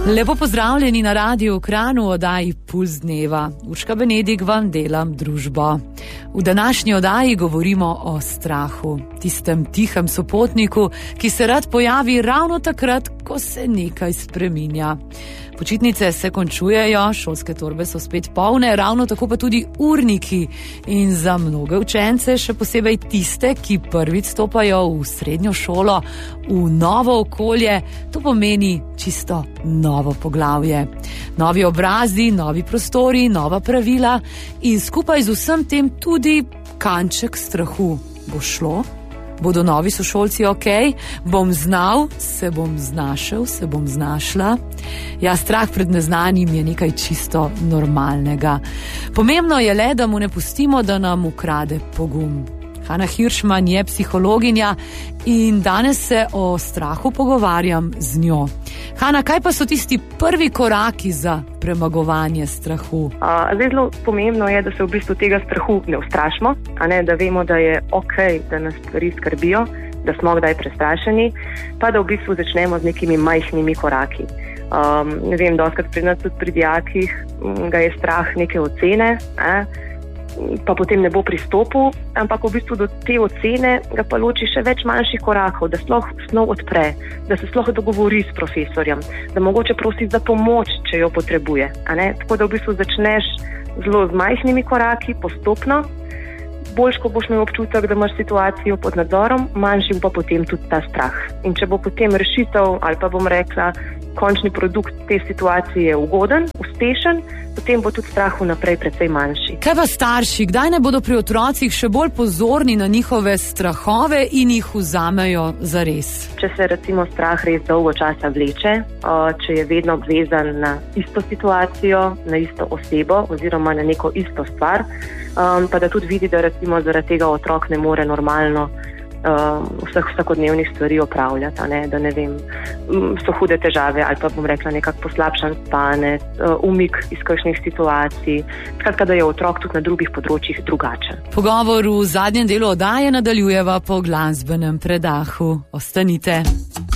Lepo pozdravljeni na Radiu Kranj v oddaji Puls dneva. Urška Benedik vam delam družbo. V današnji oddaji govorimo o strahu, tistem tihem sopotniku, ki se rad pojavi ravno takrat, ko se nekaj spreminja. Počitnice se končujejo, šolske torbe so spet polne, ravno tako pa tudi urniki. In za mnoge učence, še posebej tiste, ki prvič stopajo v srednjo šolo, v novo okolje, to pomeni čisto novo poglavje. Novi obrazi, novi prostori, nova pravila in skupaj z vsem tem tudi kanček strahu. Bo šlo? Bodo novi sošolci okej? Bom znal? Se bom znašel? Se bom znašla? Ja, strah pred neznanim je nekaj čisto normalnega. Pomembno je le, da mu ne pustimo, da nam ukrade pogum. Hanna Hirschman je psihologinja in danes se o strahu pogovarjam z njo. Hanna, kaj pa so tisti prvi koraki za premagovanje strahu? Zelo pomembno je, da se v bistvu tega strahu ne ustrašimo, da vemo, da je okej, da nas stvari skrbijo, da smo kdaj prestrašeni, pa da v bistvu začnemo z nekimi majhnimi koraki. Dostakrat pri nas tudi pri dijakih ga je strah neke ocene, pa potem ne bo pristopil, ampak v bistvu do te ocene ga pa loči še več manjših korakov, da sploh snov odpre, da se sploh dogovori s profesorjem, da mogoče prosi za pomoč, če jo potrebuje. Tako da v bistvu začneš zelo z majhnimi koraki, postopno, boljš, ko boš imel občutek, da imaš situacijo pod nadzorom, manjši pa potem tudi ta strah. In če bo potem rešitev, ali pa bom rekla, končni produkt te situacije ugoden, uspešen, potem bo tudi strah vnaprej precej manjši. Kaj pa starši? Kdaj ne bodo pri otrocih še bolj pozorni na njihove strahove in jih vzamejo zares? Če se recimo strah res dolgo časa vleče, če je vedno vezan na isto situacijo, na isto osebo oziroma na neko isto stvar, pa da tudi vidi, da recimo zaradi tega otrok ne more normalno vsakodnevnih stvari opravljati, da ne vem, so hude težave ali pa bom rekla nekak poslabšan spanec, umik iz kakšnih situacij, skratka, da je otrok tudi na drugih področjih drugačen. Pogovor v zadnjem delu oddaje nadaljujeva po glasbenem predahu. Ostanite.